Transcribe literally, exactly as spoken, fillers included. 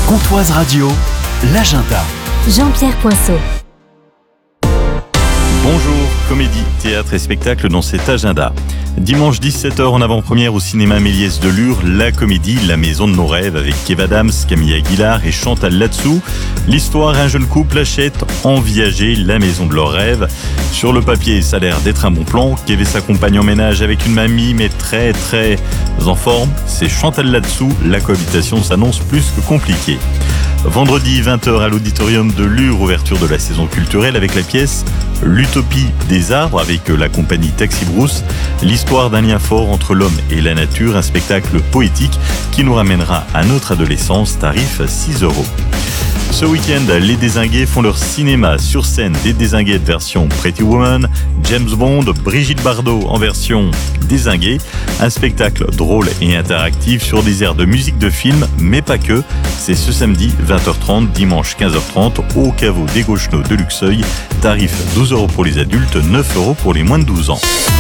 Pontoise Radio, l'agenda. Jean-Pierre Poinceau. Bonjour, comédie, théâtre et spectacle dans cet agenda. Dimanche dix-sept heures en avant-première au cinéma Méliès de Lure, la comédie La Maison de nos rêves avec Kev Adams, Camille Aguilar et Chantal Latsou. L'histoire, un jeune couple achète en viager la maison de leurs rêves. Sur le papier, ça a l'air d'être un bon plan. Kev et sa compagne emménagent avec une mamie mais très très en forme. C'est Chantal Latsou, la cohabitation s'annonce plus que compliquée. Vendredi vingt heures à l'auditorium de Lure, ouverture de la saison culturelle avec la pièce L'Utopie des arbres avec la compagnie Taxi Brousse. L'histoire d'un lien fort entre l'homme et la nature, un spectacle poétique qui nous ramènera à notre adolescence, tarif six euros. Ce week-end, les Dézingués font leur cinéma sur scène. Des Dézinguettes version Pretty Woman, James Bond, Brigitte Bardot en version Dézinguée. Un spectacle drôle et interactif sur des airs de musique de film, mais pas que. C'est ce samedi vingt heures trente, dimanche quinze heures trente au caveau des Gauchenaux de Luxeuil. Tarif douze euros pour les adultes, neuf euros pour les moins de douze ans.